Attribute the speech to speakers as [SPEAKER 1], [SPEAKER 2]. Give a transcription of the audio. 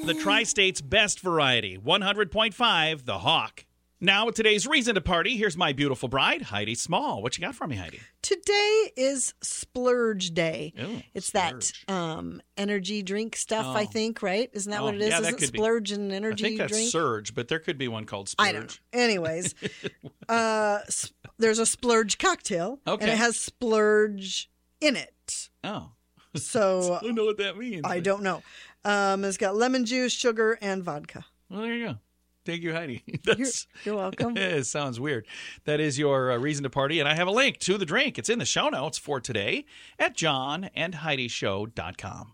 [SPEAKER 1] the Tri-State's best variety, 100.5 The Hawk. Now with today's reason to party, here's my beautiful bride, Heidi Small. What you got for me, Heidi?
[SPEAKER 2] Today is Splurge Day.
[SPEAKER 1] Ooh,
[SPEAKER 2] it's
[SPEAKER 1] splurge.
[SPEAKER 2] that energy drink stuff, I think, right? Isn't that what it is?
[SPEAKER 1] Yeah,
[SPEAKER 2] is
[SPEAKER 1] that
[SPEAKER 2] it
[SPEAKER 1] could be.
[SPEAKER 2] Splurge and energy
[SPEAKER 1] I think that's
[SPEAKER 2] drink?
[SPEAKER 1] Surge, but there could be one called Splurge.
[SPEAKER 2] I don't know. Anyways, there's a Splurge cocktail, and
[SPEAKER 1] Okay.
[SPEAKER 2] it has Splurge in it.
[SPEAKER 1] Oh.
[SPEAKER 2] So
[SPEAKER 1] I don't know what that means.
[SPEAKER 2] I don't know. It's got lemon juice, sugar, and vodka.
[SPEAKER 1] Well, there you go. Thank you, Heidi.
[SPEAKER 2] You're welcome.
[SPEAKER 1] It sounds weird. That is your reason to party, and I have a link to the drink. It's in the show notes for today at johnandheidishow.com.